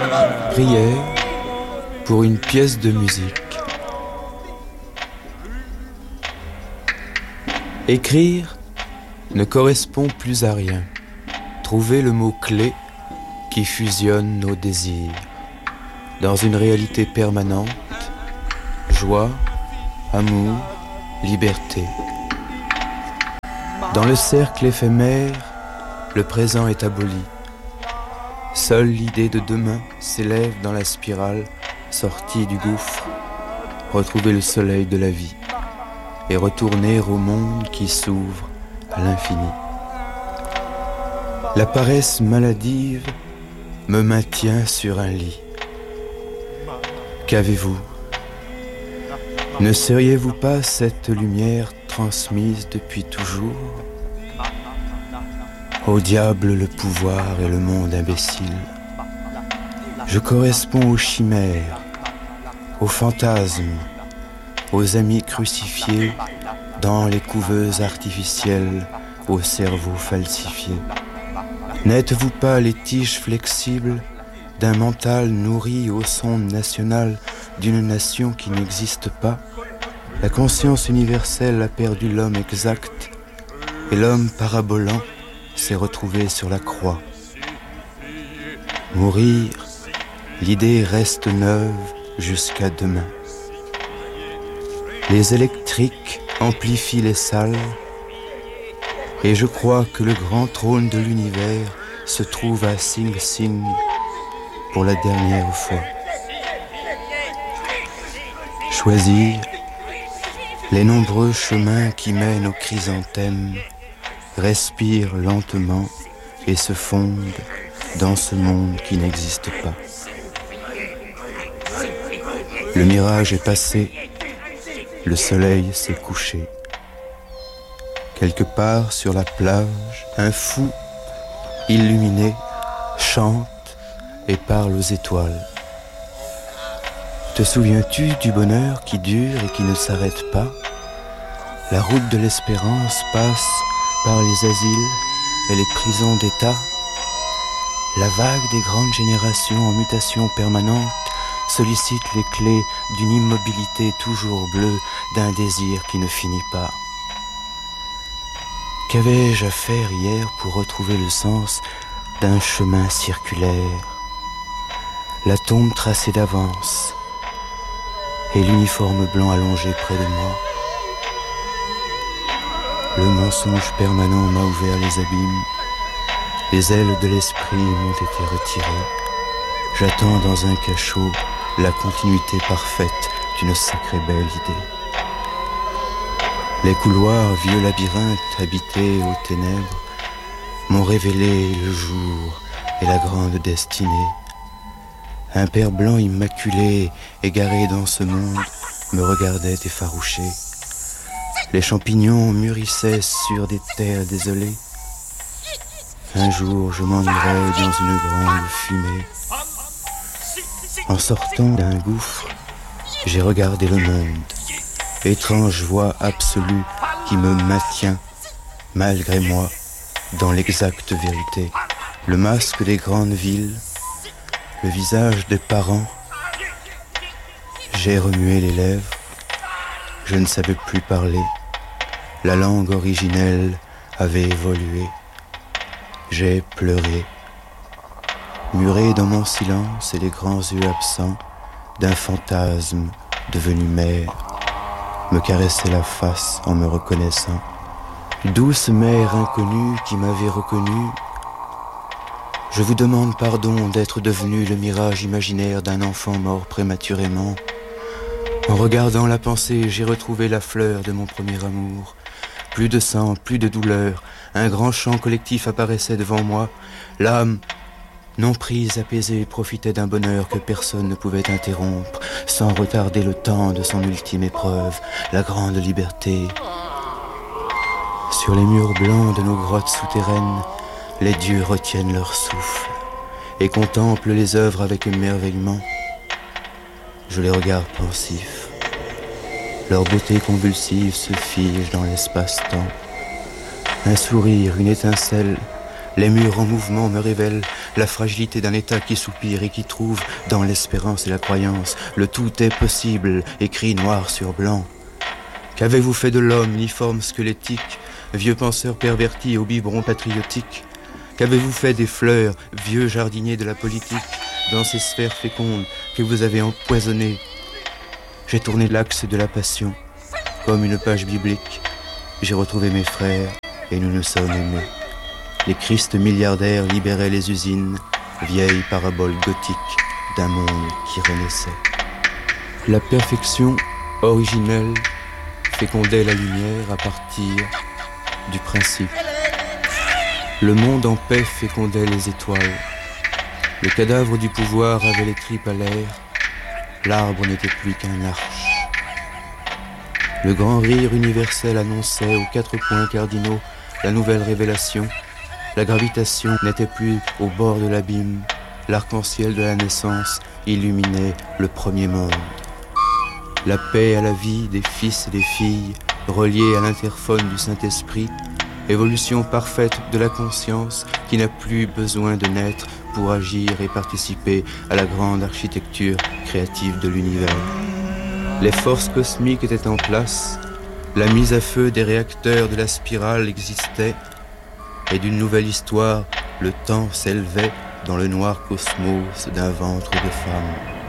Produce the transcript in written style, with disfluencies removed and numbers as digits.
Prière pour une pièce de musique. Écrire ne correspond plus à rien. Trouver le mot-clé qui fusionne nos désirs dans une réalité permanente, joie, amour, liberté. Dans le cercle éphémère, le présent est aboli. Seule l'idée de demain s'élève dans la spirale sortie du gouffre, retrouver le soleil de la vie et retourner au monde qui s'ouvre à l'infini. La paresse maladive me maintient sur un lit. Qu'avez-vous ? Ne seriez-vous pas cette lumière transmise depuis toujours ? Au diable le pouvoir et le monde imbécile. Je corresponds aux chimères, aux fantasmes, aux amis crucifiés dans les couveuses artificielles, au cerveau falsifié. N'êtes-vous pas les tiges flexibles d'un mental nourri au son national d'une nation qui n'existe pas ? La conscience universelle a perdu l'homme exact et l'homme parabolant s'est retrouvé sur la croix. Mourir, l'idée reste neuve jusqu'à demain. Les électriques amplifient les salles et je crois que le grand trône de l'univers se trouve à Sing Sing pour la dernière fois. Choisir les nombreux chemins qui mènent aux chrysanthèmes respirent lentement et se fondent dans ce monde qui n'existe pas. Le mirage est passé, le soleil s'est couché. Quelque part sur la plage, un fou illuminé chante et parle aux étoiles. Te souviens-tu du bonheur qui dure et qui ne s'arrête pas ? La route de l'espérance passe par les asiles et les prisons d'État. La vague des grandes générations en mutation permanente sollicite les clés d'une immobilité toujours bleue, d'un désir qui ne finit pas. Qu'avais-je à faire hier pour retrouver le sens d'un chemin circulaire ? La tombe tracée d'avance et l'uniforme blanc allongé près de moi. Le mensonge permanent m'a ouvert les abîmes. Les ailes de l'esprit m'ont été retirées. J'attends dans un cachot la continuité parfaite d'une sacrée belle idée. Les couloirs, vieux labyrinthes habités aux ténèbres, m'ont révélé le jour et la grande destinée. Un père blanc immaculé, égaré dans ce monde, me regardait effarouché. Les champignons mûrissaient sur des terres désolées. Un jour, je m'en irai dans une grande fumée. En sortant d'un gouffre, j'ai regardé le monde. Étrange voix absolue qui me maintient, malgré moi, dans l'exacte vérité. Le masque des grandes villes, le visage des parents. J'ai remué les lèvres, je ne savais plus parler. La langue originelle avait évolué. J'ai pleuré, muré dans mon silence et les grands yeux absents d'un fantasme devenu mère me caressait la face en me reconnaissant. Douce mère inconnue qui m'avait reconnu, je vous demande pardon d'être devenu le mirage imaginaire d'un enfant mort prématurément. En regardant la pensée, j'ai retrouvé la fleur de mon premier amour. Plus de sang, plus de douleur, un grand chant collectif apparaissait devant moi. L'âme, non prise, apaisée, profitait d'un bonheur que personne ne pouvait interrompre, sans retarder le temps de son ultime épreuve, la grande liberté. Sur les murs blancs de nos grottes souterraines, les dieux retiennent leur souffle et contemplent les œuvres avec émerveillement. Je les regarde pensifs. Leur beauté convulsive se fige dans l'espace-temps. Un sourire, une étincelle, Les murs en mouvement me révèlent la fragilité d'un état qui soupire et qui trouve dans l'espérance et la croyance le tout est possible, écrit noir sur blanc. Qu'avez-vous fait de l'homme, uniforme squelettique, vieux penseur perverti au biberon patriotique? Qu'avez-vous fait des fleurs, vieux jardinier de la politique, dans ces sphères fécondes que vous avez empoisonnées? J'ai tourné l'axe de la passion, comme une page biblique. J'ai retrouvé mes frères et nous nous sommes aimés. Les Christ milliardaires libéraient les usines, vieilles paraboles gothiques d'un monde qui renaissait. La perfection originelle fécondait la lumière à partir du principe. Le monde en paix fécondait les étoiles. Le cadavre du pouvoir avait les tripes à l'air. L'arbre n'était plus qu'un arche. Le grand rire universel annonçait aux 4 points cardinaux la nouvelle révélation. La gravitation n'était plus au bord de l'abîme. L'arc-en-ciel de la naissance illuminait le premier monde. La paix à la vie des fils et des filles, reliés à l'interphone du Saint-Esprit, évolution parfaite de la conscience qui n'a plus besoin de naître pour agir et participer à la grande architecture créative de l'univers. Les forces cosmiques étaient en place, la mise à feu des réacteurs de la spirale existait, et d'une nouvelle histoire, le temps s'élevait dans le noir cosmos d'un ventre de femme.